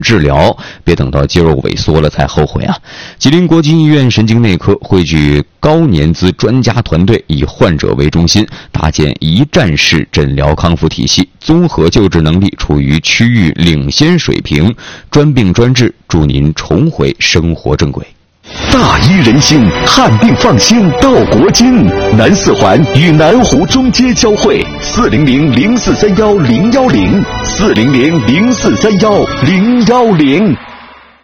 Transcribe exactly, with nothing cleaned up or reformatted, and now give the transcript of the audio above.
治疗，别等到肌肉萎缩了才后悔啊！吉林国际医院神经内科汇聚高年资专家团队，以患者为中心，搭建一站式诊疗康复体系，综合救治能力处于区域领先水平，专病专治，助您重回生活正轨。 大医人心，看病放心到国金。南四环与南湖中街交汇，四零零零四三幺零幺零，四零零零四三幺零幺零。